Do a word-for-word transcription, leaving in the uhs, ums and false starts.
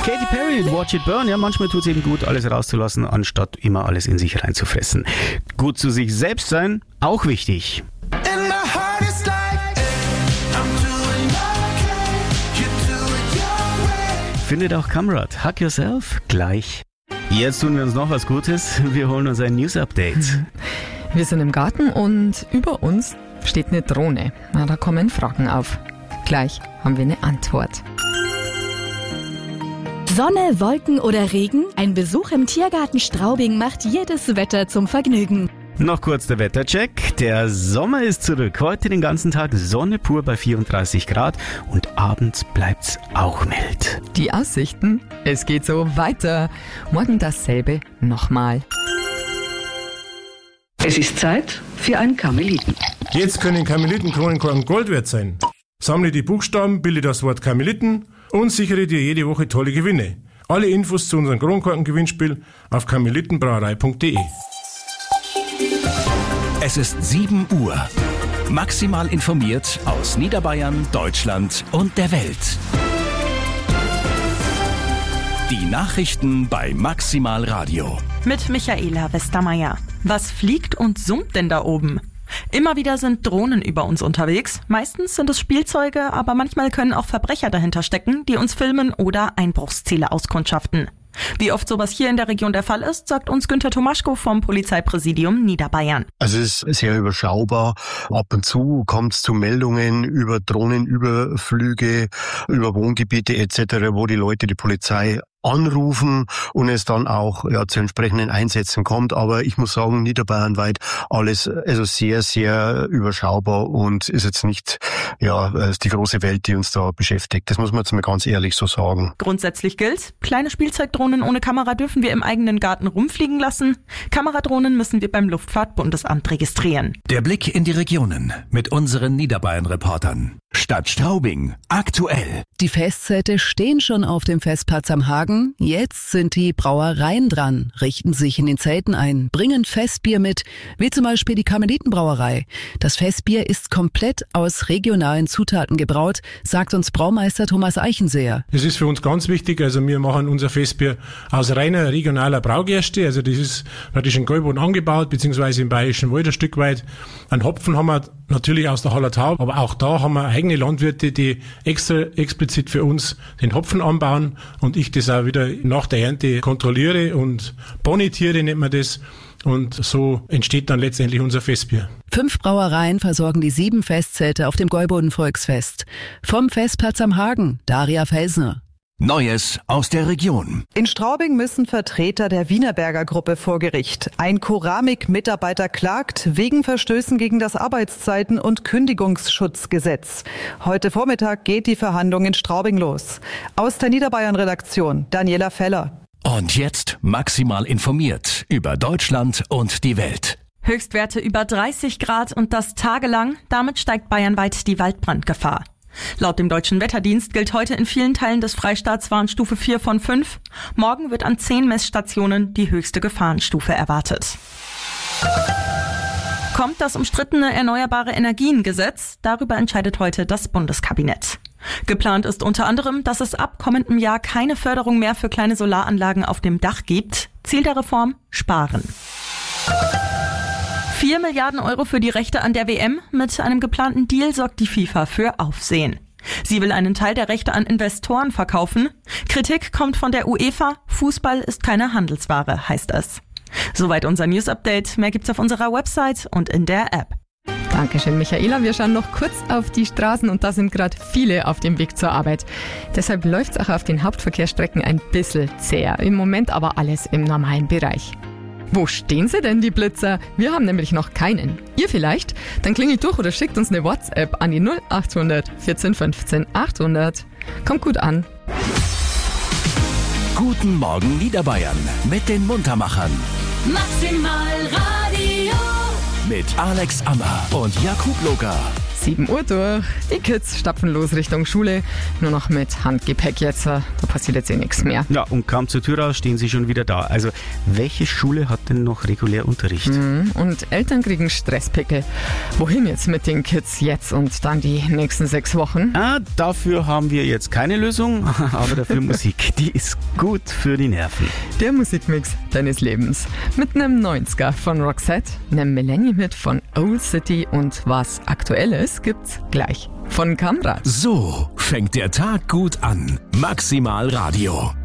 Katy Perry, Watch It Burn. Ja, manchmal tut es eben gut, alles rauszulassen, anstatt immer alles in sich reinzufressen. Gut zu sich selbst sein, auch wichtig. Findet auch Kamrat. Hug Yourself gleich. Jetzt tun wir uns noch was Gutes. Wir holen uns ein News-Update. Wir sind im Garten und über uns steht eine Drohne. Na, da kommen Fragen auf. Gleich haben wir eine Antwort. Sonne, Wolken oder Regen? Ein Besuch im Tiergarten Straubing macht jedes Wetter zum Vergnügen. Noch kurz der Wettercheck. Der Sommer ist zurück. Heute den ganzen Tag Sonne pur bei vierunddreißig Grad und abends bleibt's auch mild. Die Aussichten? Es geht so weiter. Morgen dasselbe nochmal. Es ist Zeit für einen Karmeliten. Jetzt können Karmelitenkronenkorken Gold wert sein. Sammle die Buchstaben, bilde das Wort Karmeliten und sichere dir jede Woche tolle Gewinne. Alle Infos zu unserem Kronkorken-Gewinnspiel auf karmelitenbrauerei punkt de. Es ist sieben Uhr. Maximal informiert aus Niederbayern, Deutschland und der Welt. Die Nachrichten bei Maximal Radio. Mit Michaela Westermeier. Was fliegt und summt denn da oben? Immer wieder sind Drohnen über uns unterwegs. Meistens sind es Spielzeuge, aber manchmal können auch Verbrecher dahinter stecken, die uns filmen oder Einbruchsziele auskundschaften. Wie oft sowas hier in der Region der Fall ist, sagt uns Günther Tomaschko vom Polizeipräsidium Niederbayern. Also es ist sehr überschaubar. Ab und zu kommt es zu Meldungen über Drohnenüberflüge, über Wohngebiete et cetera, wo die Leute die Polizei anrufen und es dann auch ja, zu entsprechenden Einsätzen kommt. Aber ich muss sagen, niederbayernweit alles also sehr, sehr überschaubar und ist jetzt nicht ja ist die große Welt, die uns da beschäftigt. Das muss man jetzt mal ganz ehrlich so sagen. Grundsätzlich gilt, kleine Spielzeugdrohnen ohne Kamera dürfen wir im eigenen Garten rumfliegen lassen. Kameradrohnen müssen wir beim Luftfahrtbundesamt registrieren. Der Blick in die Regionen mit unseren Niederbayern-Reportern. Stadt Straubing, aktuell. Die Festzelte stehen schon auf dem Festplatz am Hagen. Jetzt sind die Brauereien dran, richten sich in den Zelten ein, bringen Festbier mit, wie zum Beispiel die Karmelitenbrauerei. Das Festbier ist komplett aus regionalen Zutaten gebraut, sagt uns Braumeister Thomas Eichenseher. Das ist für uns ganz wichtig. Also wir machen unser Festbier aus reiner regionaler Braugerste. Also das ist praktisch in Gäuboden angebaut, beziehungsweise im Bayerischen Wald ein Stück weit. Einen Hopfen haben wir natürlich aus der Hallertau, aber auch da haben wir eigene Landwirte, die extra explizit für uns den Hopfen anbauen und ich das auch wieder nach der Ernte kontrolliere und bonitiere, nennt man das. Und so entsteht dann letztendlich unser Festbier. Fünf Brauereien versorgen die sieben Festzelte auf dem Gäuboden Volksfest. Vom Festplatz am Hagen, Daria Felsner. Neues aus der Region. In Straubing müssen Vertreter der Wienerberger Gruppe vor Gericht. Ein Keramik-Mitarbeiter klagt wegen Verstößen gegen das Arbeitszeiten- und Kündigungsschutzgesetz. Heute Vormittag geht die Verhandlung in Straubing los. Aus der Niederbayern-Redaktion Daniela Feller. Und jetzt maximal informiert über Deutschland und die Welt. Höchstwerte über dreißig Grad und das tagelang. Damit steigt bayernweit die Waldbrandgefahr. Laut dem Deutschen Wetterdienst gilt heute in vielen Teilen des Freistaats Warnstufe vier von fünf. Morgen wird an zehn Messstationen die höchste Gefahrenstufe erwartet. Kommt das umstrittene Erneuerbare Energien-Gesetz? Darüber entscheidet heute das Bundeskabinett. Geplant ist unter anderem, dass es ab kommendem Jahr keine Förderung mehr für kleine Solaranlagen auf dem Dach gibt. Ziel der Reform: Sparen. Vier Milliarden Euro für die Rechte an der W M. Mit einem geplanten Deal sorgt die FIFA für Aufsehen. Sie will einen Teil der Rechte an Investoren verkaufen. Kritik kommt von der UEFA. Fußball ist keine Handelsware, heißt es. Soweit unser News-Update. Mehr gibt's auf unserer Website und in der App. Dankeschön, Michaela. Wir schauen noch kurz auf die Straßen und da sind gerade viele auf dem Weg zur Arbeit. Deshalb läuft's auch auf den Hauptverkehrsstrecken ein bisschen zäher. Im Moment aber alles im normalen Bereich. Wo stehen sie denn, die Blitzer? Wir haben nämlich noch keinen. Ihr vielleicht? Dann klingelt durch oder schickt uns eine WhatsApp an die null achthundert vierzehn fünfzehn achthundert. Kommt gut an. Guten Morgen Niederbayern mit den Muntermachern. Maximal Radio. Mit Alex Ammer und Jakub Loger. sieben Uhr durch. Die Kids stapfen los Richtung Schule. Nur noch mit Handgepäck jetzt. Da passiert jetzt eh nichts mehr. Ja, und kaum zur Tür raus, stehen sie schon wieder da. Also, welche Schule hat denn noch regulär Unterricht? Mhm. Und Eltern kriegen Stresspickel. Wohin jetzt mit den Kids jetzt und dann die nächsten sechs Wochen? Ah, dafür haben wir jetzt keine Lösung, aber dafür Musik. Die ist gut für die Nerven. Der Musikmix deines Lebens. Mit einem neunziger von Roxette, einem Millennium-Hit von Old City und was Aktuelles gibt's gleich von Kamrat. So fängt der Tag gut an. Maximal Radio.